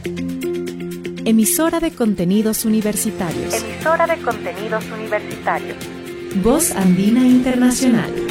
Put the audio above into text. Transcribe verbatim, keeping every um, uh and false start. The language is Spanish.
Emisora de contenidos universitarios. Emisora de contenidos universitarios. Voz Andina Internacional.